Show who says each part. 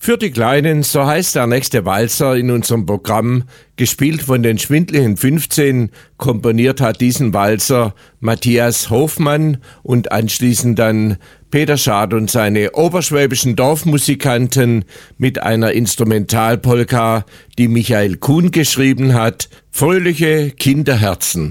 Speaker 1: Für die Kleinen, so heißt der nächste Walzer in unserem Programm, gespielt von den Schwindlichen 15, komponiert hat diesen Walzer Matthias Hofmann und anschließend dann Peter Schad und seine oberschwäbischen Dorfmusikanten mit einer Instrumentalpolka, die Michael Kuhn geschrieben hat, Fröhliche Kinderherzen.